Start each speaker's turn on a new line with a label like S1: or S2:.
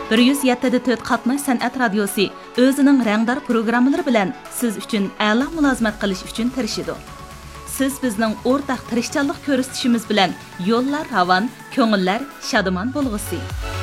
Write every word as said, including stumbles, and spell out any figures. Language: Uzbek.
S1: bir yuz yetti dört qatnash san'at radiosi o'zining rangdor programmalari bilan siz uchun a'lo mulozimat qilish uchun tirishidi. Siz bizning o'rtaq tirishchanlik ko'rsatishimiz bilan yo'llar ravon, ko'ngillar shodumon bo'lg'usi.